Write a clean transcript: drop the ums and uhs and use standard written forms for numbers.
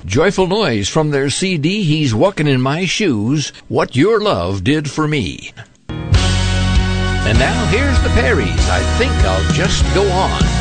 Joyful Noise from their CD, He's Walking in My Shoes, What Your Love Did for Me. And now here's the Perrys, I Think I'll Just Go On.